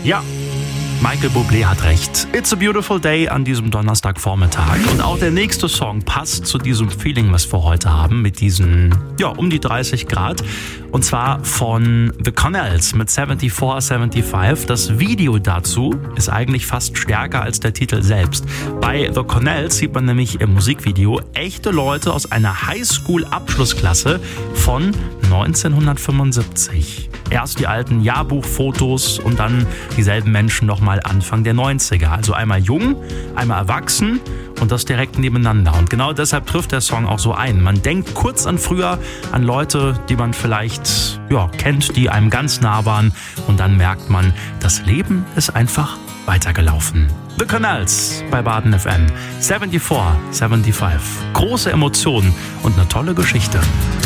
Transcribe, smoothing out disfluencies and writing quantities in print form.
Ja, Michael Bublé hat recht. It's a beautiful day an diesem Donnerstagvormittag. Und auch der nächste Song passt zu diesem Feeling, was wir heute haben, mit diesen, um die 30 Grad. Und zwar von The Connells mit 74, 75. Das Video dazu ist eigentlich fast stärker als der Titel selbst. Bei The Connells sieht man nämlich im Musikvideo echte Leute aus einer Highschool-Abschlussklasse von 1975. Erst die alten Jahrbuchfotos und dann dieselben Menschen nochmal Anfang der 90er. Also einmal jung, einmal erwachsen und das direkt nebeneinander. Und genau deshalb trifft der Song auch so ein. Man denkt kurz an früher, an Leute, die man vielleicht kennt, die einem ganz nah waren. Und dann merkt man, das Leben ist einfach weitergelaufen. The Connells bei Baden FM. 74, 75. Große Emotionen und eine tolle Geschichte.